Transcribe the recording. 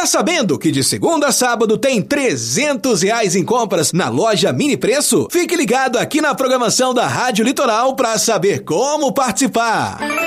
Tá sabendo que de segunda a sábado tem R$300 em compras na loja Mini Preço? Fique ligado aqui na programação da Rádio Litoral para saber como participar.